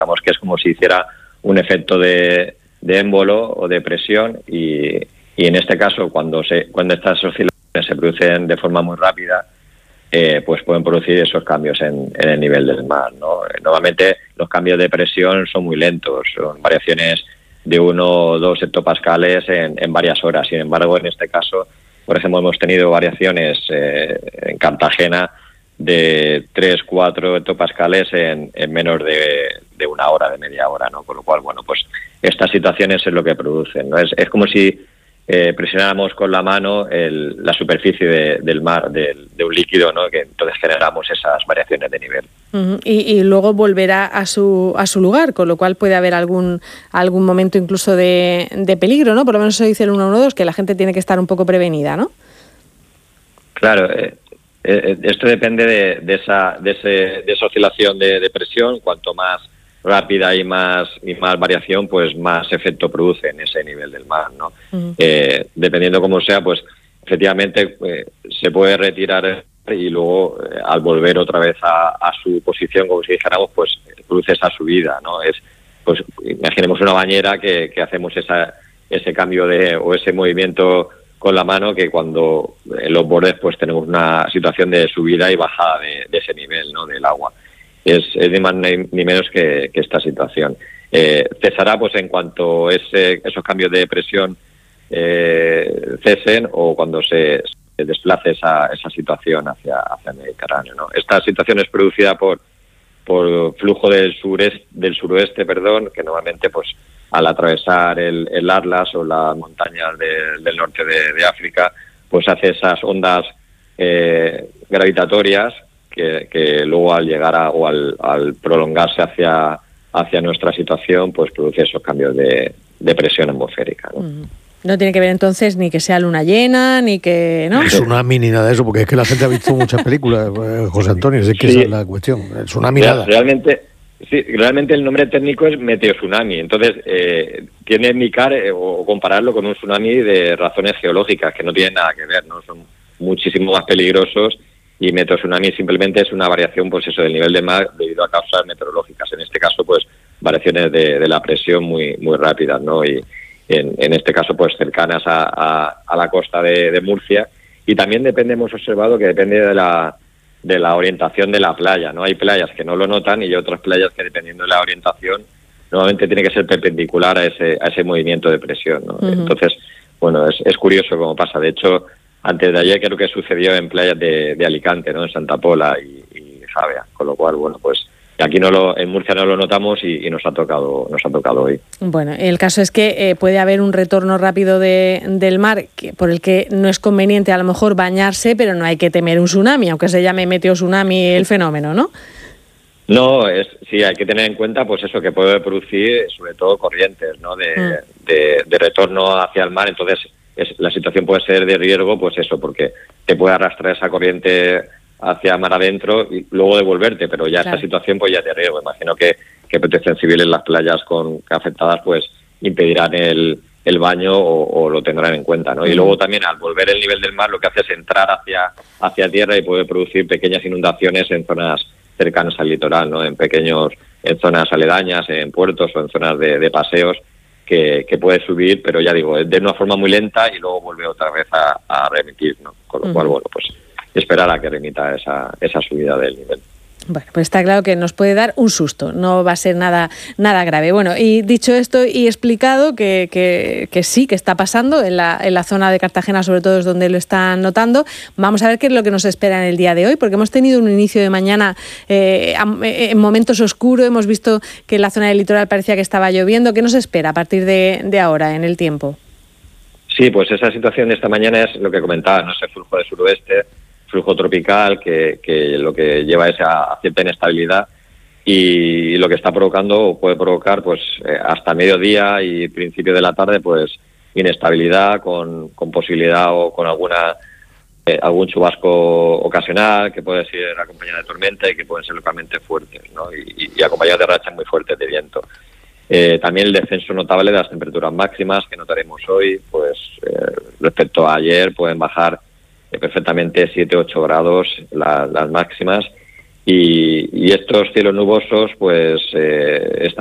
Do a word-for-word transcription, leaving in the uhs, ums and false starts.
digamos que es como si hiciera un efecto de, de émbolo o de presión y, y en este caso cuando se cuando estas oscilaciones se producen de forma muy rápida, eh, pues pueden producir esos cambios en, en el nivel del mar, ¿no? Normalmente los cambios de presión son muy lentos, son variaciones de uno o dos hectopascales en, en varias horas. Sin embargo, en este caso, por ejemplo, hemos tenido variaciones eh, en Cartagena de tres, cuatro hectopascales en, en menos de, de una hora, de media hora, ¿no? Con lo cual, bueno, pues estas situaciones es lo que producen, ¿no? Es, es como si eh, presionáramos con la mano el, la superficie de, del mar, de, de un líquido, ¿no? Que entonces generamos esas variaciones de nivel. Uh-huh. Y, y luego volverá a su a su lugar, con lo cual puede haber algún algún momento incluso de, de peligro, ¿no? Por lo menos eso dice el uno uno dos, que la gente tiene que estar un poco prevenida, ¿no? Claro, eh, eh, esto depende de, de esa de, ese, de esa oscilación de, de presión. Cuanto más rápida y más y más variación, pues más efecto produce en ese nivel del mar, ¿no? Uh-huh. Eh, dependiendo cómo sea, pues efectivamente eh, se puede retirar y luego eh, al volver otra vez a, a su posición, como si dijéramos, pues produce esa subida, ¿no? Es, pues imaginemos una bañera que, que hacemos esa, ese cambio de o ese movimiento con la mano, que cuando en los bordes pues tenemos una situación de subida y bajada de, de ese nivel, ¿no? Del agua. Es, es ni más ni, ni menos que, que esta situación. Eh, cesará pues en cuanto ese, esos cambios de presión eh, cesen o cuando se, se desplace esa, esa situación hacia, hacia el Mediterráneo, ¿no? Esta situación es producida por, por flujo del sureste, del suroeste, perdón, que normalmente pues al atravesar el, el Atlas o las montañas de, del norte de, de África, pues hace esas ondas eh, gravitatorias Que, que luego al llegar a, o al, al prolongarse hacia hacia nuestra situación, pues produce esos cambios de, de presión atmosférica, ¿no? Uh-huh. No tiene que ver entonces ni que sea luna llena, ni que... ¿no? El tsunami ni nada de eso, porque es que la gente ha visto muchas películas, José Antonio, es que sí, esa es la cuestión. El tsunami Real, nada. Realmente, sí, realmente el nombre técnico es meteotsunami, entonces eh, tiene que indicar eh, o compararlo con un tsunami de razones geológicas, que no tienen nada que ver, ¿no? Son muchísimo más peligrosos. Y meteotsunami simplemente es una variación, pues eso, del nivel del mar debido a causas meteorológicas. En este caso, pues variaciones de, de la presión muy muy rápidas, ¿no? Y en, en este caso, pues cercanas a, a, a la costa de, de Murcia. Y también depende, hemos observado que depende de la de la orientación de la playa, ¿no? Hay playas que no lo notan y hay otras playas que, dependiendo de la orientación, normalmente tiene que ser perpendicular a ese a ese movimiento de presión, ¿no? Uh-huh. Entonces, bueno, es, es curioso cómo pasa. De hecho, antes de ayer creo que sucedió en playas de, de Alicante, ¿no? En Santa Pola y, y Javea, con lo cual, bueno, pues aquí no lo, en Murcia no lo notamos y, y nos ha tocado nos ha tocado hoy. Bueno, el caso es que eh, puede haber un retorno rápido de, del mar que, por el que no es conveniente a lo mejor bañarse, pero no hay que temer un tsunami, aunque se llame meteotsunami el fenómeno, ¿no? No, es, sí, hay que tener en cuenta pues eso, que puede producir sobre todo corrientes, ¿no? De, mm. de, de retorno hacia el mar, entonces es, la situación puede ser de riesgo, pues eso, porque te puede arrastrar esa corriente hacia mar adentro y luego devolverte, pero ya claro. Esta situación pues ya es de riesgo. Imagino que, que Protección Civil en las playas con afectadas pues impedirán el, el baño o, o lo tendrán en cuenta, ¿no? Mm. Y luego también al volver el nivel del mar lo que hace es entrar hacia, hacia tierra y puede producir pequeñas inundaciones en zonas cercanas al litoral, ¿no? En pequeños, en zonas aledañas, en puertos o en zonas de, de paseos que, que puede subir, pero ya digo, de una forma muy lenta y luego vuelve otra vez a, a remitir, ¿no? Con lo uh-huh. cual, bueno, pues esperar a que remita esa, esa subida del nivel. Bueno, pues está claro que nos puede dar un susto, no va a ser nada nada grave. Bueno, y dicho esto y explicado que, que, que sí, que está pasando en la, en la zona de Cartagena, sobre todo es donde lo están notando, vamos a ver qué es lo que nos espera en el día de hoy, porque hemos tenido un inicio de mañana eh, en momentos oscuros, hemos visto que en la zona del litoral parecía que estaba lloviendo. ¿Qué nos espera a partir de, de ahora en el tiempo? Sí, pues esa situación de esta mañana es lo que comentaba, ¿no? Ese flujo de suroeste, flujo tropical que, que lo que lleva es a cierta inestabilidad y lo que está provocando o puede provocar pues eh, hasta mediodía y principio de la tarde pues inestabilidad con, con posibilidad o con alguna eh, algún chubasco ocasional que puede ser acompañado de tormenta y que pueden ser localmente fuertes, ¿no? y, y acompañado de rachas muy fuertes de viento. Eh, también el descenso notable de las temperaturas máximas que notaremos hoy, pues eh, respecto a ayer pueden bajar perfectamente siete ocho grados la, las máximas y, y estos cielos nubosos pues eh,